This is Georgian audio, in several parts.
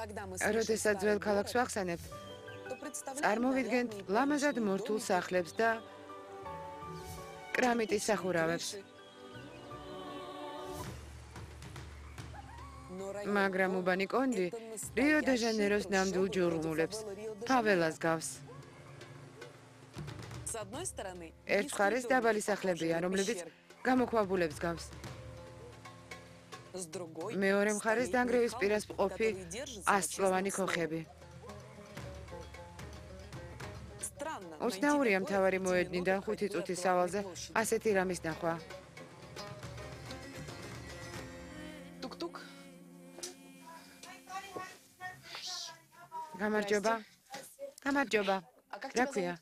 როდესაც ძველ ქალაქს ვახსენებთ, წარმოვიდგენთ ლამაზად მორთულ სახლებს და კრამიტის სახურავებს. მაგრამ უბანი კონდი რიო-დე-ჟანეიროს ნამდვილ ჯურმულებს, ფაველას გავს. ერთ მხარეს დაბალი სახლებია, რომლებიც გამოქვაბულებს გავს. მეორე მხარეს დანგრევის პირას მყოფი 100-წლოვანი ქოხები. უცნაურია მთავარი მოედნიდან 5 წუთის სავალზე ასეთი რამის ნახვა. გამარჯობა. გამარჯობა. რა ქვია?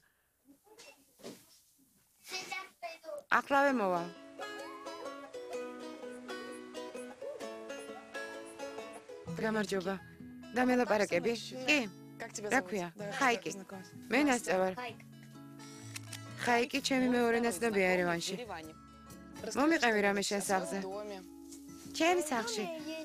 ახლავე მოვა. გამარჯობა. და მელაპარაკები? კი. რა ქვია? ხაიკი. მე ნასწევარ. ხაიკი ჩემი მეორე ნაცნობია ერევანში. მომიყევი რამე შენ სახლზე. ჩემ სახლში.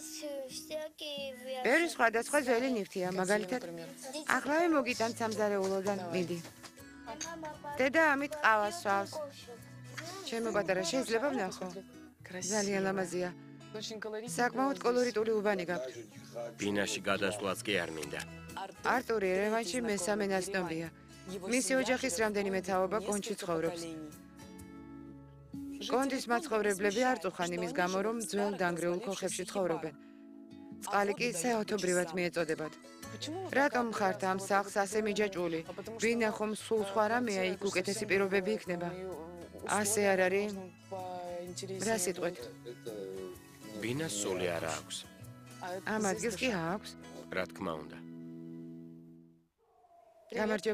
ბევრი სხვადასხვა ძველი ნივთია, მაგალითად, ახლავე მოგიტან სამზარეულოდან, მიდი. დედა ამით ყავას სვავს. ჩემო პატარა, შეიძლება ვნახო? ძალიან ლამაზია. საკმაოდ კოლორიტული უბანი გაქვთ. ბინაში გადასვლაც კი არ მინდა. არტური ერევანში მესამე ნაცნობია. მისი ოჯახის რამდენიმე თაობა კონჩი ცხოვრობს. კონდის მაცხოვრებლები არ წუხან იმის გამო, რომ ძველ დანგრეულ ქოხებში ცხოვრობენ. წყალი კი საერთობრივად მიეწოდებათ. რატომ ხართ ამ სახლს ასე მიჯაჭვული? ვინახომ სულ სხვა რამეა, იქ უკეთესი პირობები იქნება. ასე არ არის? რა სიტყვით? ბინას სული არა აქვს. ამ ადგილს კი აქვს? რა თქმა უნდა. გამარჯობა.